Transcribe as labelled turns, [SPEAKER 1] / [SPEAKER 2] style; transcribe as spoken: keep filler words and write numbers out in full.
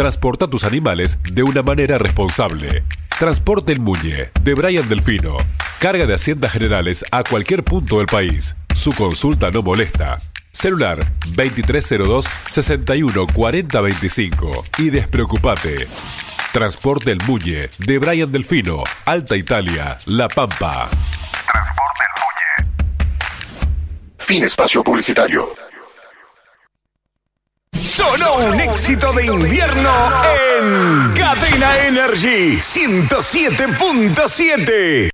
[SPEAKER 1] Transporta tus animales de una manera responsable. Transporte El Muñe, de Brian Delfino. Carga de Haciendas Generales a cualquier punto del país. Su consulta no molesta. Celular veintitrés cero dos, sesenta y uno, cuarenta veinticinco. Y despreocupate. Transporte El Muñe, de Brian Delfino, Alta Italia, La Pampa.
[SPEAKER 2] Transporte El Muñe. Fin espacio publicitario.
[SPEAKER 3] Sonó un éxito de invierno en Cadena Energy ciento siete punto siete.